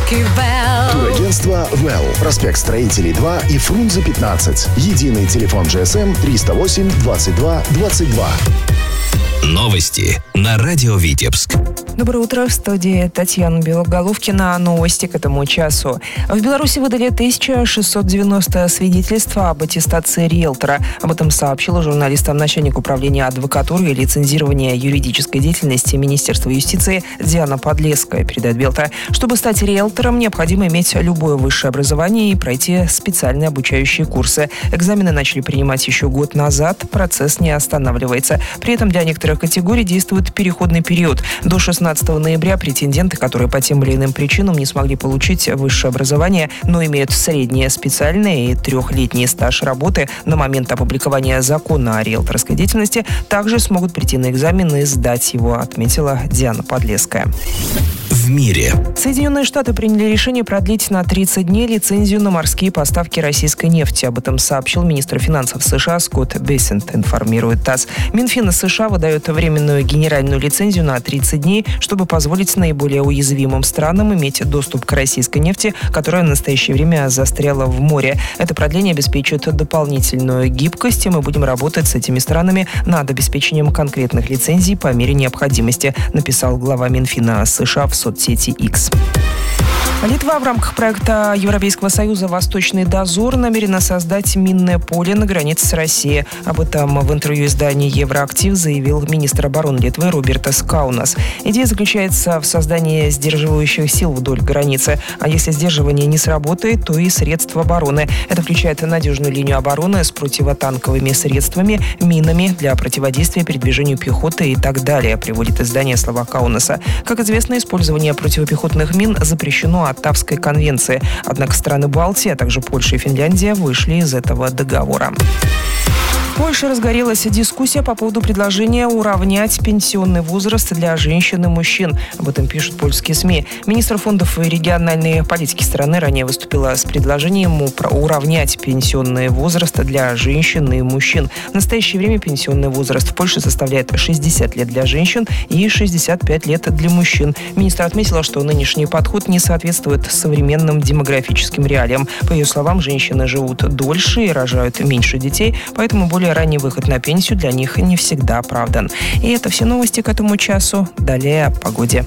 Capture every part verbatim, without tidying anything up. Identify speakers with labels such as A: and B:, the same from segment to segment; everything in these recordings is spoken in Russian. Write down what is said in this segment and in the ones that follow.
A: Турагентство «Well». Проспект Строителей два и Фрунзе пятнадцать. Единый телефон джи эс эм триста восемь двадцать два двадцать два.
B: Новости на радио Витебск.
C: Доброе утро, в студии Татьяна Белоголовкина. Новости к этому часу. В Беларуси выдали тысяча шестьсот девяносто свидетельств об аттестации риэлтора. Об этом сообщила журналистам начальник управления адвокатуры и лицензирования юридической деятельности Министерства юстиции Диана Подлесская, передает Белта. Чтобы стать риэлтором, необходимо иметь любое высшее образование и пройти специальные обучающие курсы. Экзамены начали принимать еще год назад. Процесс не останавливается. При этом для некоторых категорий действует переходный период. До шестнадцатого ноября претенденты, которые по тем или иным причинам не смогли получить высшее образование, но имеют среднее специальное и трехлетний стаж работы на момент опубликования закона о риэлторской деятельности, также смогут прийти на экзамен и сдать его, отметила Диана Подлесская.
B: В мире.
C: Соединенные Штаты приняли решение продлить на тридцать дней лицензию на морские поставки российской нефти. Об этом сообщил министр финансов США Скотт Бессент, информирует ТАСС. Минфин США выдает временную генеральную лицензию на тридцать дней, чтобы позволить наиболее уязвимым странам иметь доступ к российской нефти, которая в настоящее время застряла в море. Это продление обеспечит дополнительную гибкость, и мы будем работать с этими странами над обеспечением конкретных лицензий по мере необходимости, написал глава Минфина США в соцсети X. Литва в рамках проекта Европейского Союза «Восточный дозор» намерена создать минное поле на границе с Россией. Об этом в интервью изданию «Евроактив» заявил министр обороны Литвы Робертас Каунас. Идея заключается в создании сдерживающих сил вдоль границы. А если сдерживание не сработает, то и средств обороны. Это включает надежную линию обороны с противотанковыми средствами, минами для противодействия передвижению пехоты и так далее, приводит издание слова Каунаса. Как известно, использование противопехотных мин запрещено Оттавской конвенции. Однако страны Балтии, а также Польша и Финляндия вышли из этого договора. В Польше разгорелась дискуссия по поводу предложения уравнять пенсионный возраст для женщин и мужчин. Об этом пишут польские СМИ. Министр фондов и региональной политики страны ранее выступила с предложением уравнять пенсионный возраст для женщин и мужчин. В настоящее время пенсионный возраст в Польше составляет шестьдесят лет для женщин и шестьдесят пять лет для мужчин. Министр отметила, что нынешний подход не соответствует современным демографическим реалиям. По ее словам, женщины живут дольше и рожают меньше детей, поэтому более ранний выход на пенсию для них не всегда оправдан. И это все новости к этому часу. Далее о погоде.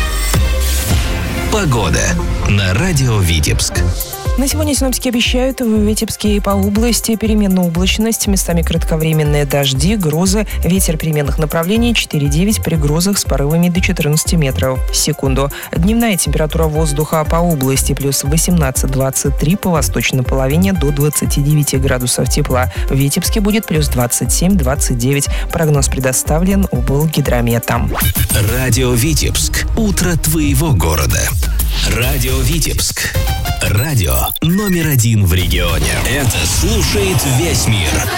B: Погода на радио Витебск.
C: На сегодня синоптики обещают в Витебске и по области переменную облачность, местами кратковременные дожди, грозы, ветер переменных направлений четыре-девять, при грозах с порывами до четырнадцати метров в секунду. Дневная температура воздуха по области плюс восемнадцать-двадцать три, по восточной половине до двадцати девяти градусов тепла. В Витебске будет плюс двадцать семь-двадцать девять. Прогноз предоставлен облгидрометом.
B: Радио Витебск. Утро твоего города. Радио Витебск. Радио номер один в регионе. Это слушает весь мир.